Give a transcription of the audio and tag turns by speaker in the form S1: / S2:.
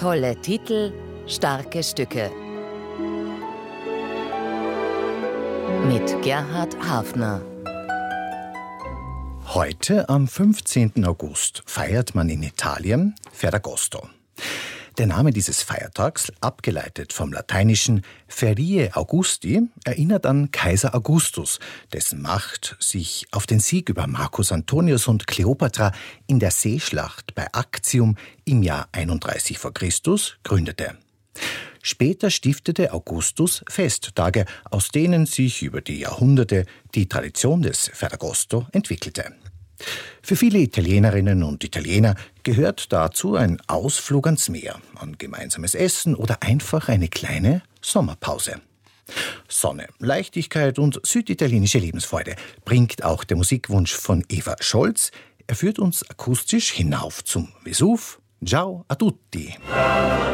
S1: Tolle Titel, starke Stücke. Mit Gerhard Hafner.
S2: Heute, am 15. August, feiert man in Italien Ferragosto. Der Name dieses Feiertags, abgeleitet vom lateinischen Feriae Augusti, erinnert an Kaiser Augustus, dessen Macht sich auf den Sieg über Marcus Antonius und Kleopatra in der Seeschlacht bei Actium im Jahr 31 v. Chr. Gründete. Später stiftete Augustus Festtage, aus denen sich über die Jahrhunderte die Tradition des Ferragosto entwickelte. Für viele Italienerinnen und Italiener gehört dazu ein Ausflug ans Meer, ein gemeinsames Essen oder einfach eine kleine Sommerpause. Sonne, Leichtigkeit und süditalienische Lebensfreude bringt auch der Musikwunsch von Eva Scholz. Er führt uns akustisch hinauf zum Vesuv. Ciao a tutti!